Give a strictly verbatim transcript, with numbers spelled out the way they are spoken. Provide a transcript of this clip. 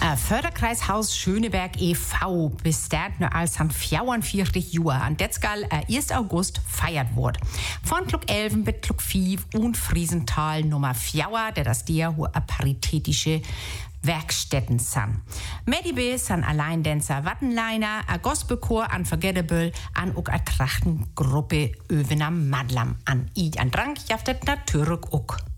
Äh, Förderkreishaus Schöneberg e V besteht nur als an vierundvierzig Jahren. An Detzgal äh, ersten August feiert wurde. Von Klug elf bis Klug fünf und Friesenthal Nummer vier, der das dir eine paritätische Werkstätten sind. Medibe sind Alleindänzer Wattenleiner, a Gospelchor Unforgettable, an ook a Trachtengruppe Övener Madlam an. I an Drang jaftet natürlich ook.